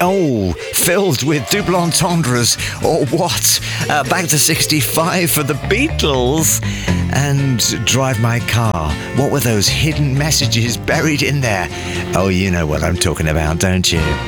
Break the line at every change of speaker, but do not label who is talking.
Oh, filled with double entendres, or what? Back to 65 for the Beatles. And Drive My Car. What were those hidden messages buried in there? Oh, you know what I'm talking about, don't you?